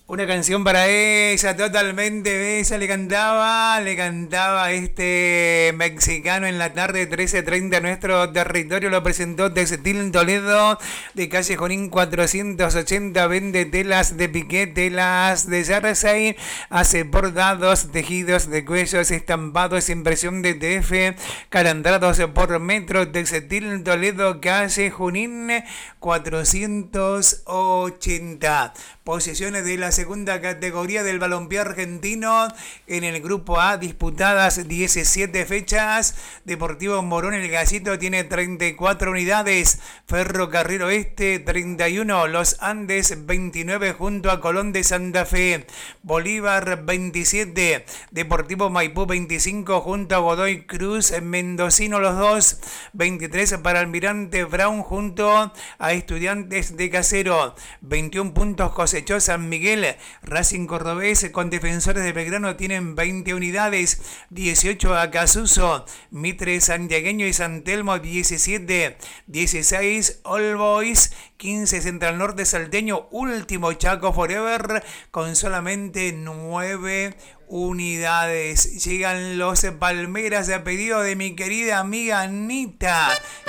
Una canción para ella, totalmente bella, le cantaba este mexicano en la tarde 13:30 nuestro territorio, lo presentó Textil Toledo de calle Junín 480, vende telas de piqué, telas de jersey, hace bordados, tejidos de cuellos, estampados, impresión de TF, calandrados por metro, Textil Toledo, calle Junín 480. Posiciones de la segunda categoría del balompié argentino en el grupo A, disputadas 17 fechas. Deportivo Morón el Gallito tiene 34 unidades, Ferrocarril Oeste 31, Los Andes 29 junto a Colón de Santa Fe, Bolívar 27, Deportivo Maipú 25 junto a Godoy Cruz, Mendocino los dos, 23 para Almirante Brown junto a Estudiantes de Casero, 21 puntos cosechó San Miguel, Racing Cordobés con Defensores de Belgrano tienen 20 unidades, 18 Acasuso, Mitre Santiagueño y San Telmo 17, 16 All Boys, 15 Central Norte Salteño, último Chaco Forever con solamente 9 unidades. Llegan los Palmeras a pedido de mi querida amiga Anita,